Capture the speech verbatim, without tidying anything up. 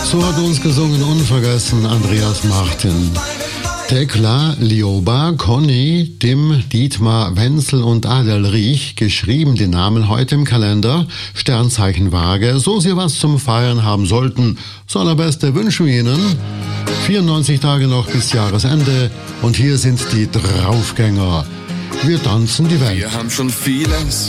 So hat uns gesungen unvergessen Andreas Martin. Tekla, Lioba, Conny, Dim, Dietmar, Wenzel und Adelrich, geschrieben die Namen heute im Kalender, Sternzeichen Waage, so sie was zum Feiern haben sollten. So allerbeste wünschen wir Ihnen. vierundneunzig Tage noch bis Jahresende und hier sind die Draufgänger. Wir tanzen die Welt. Wir haben schon vieles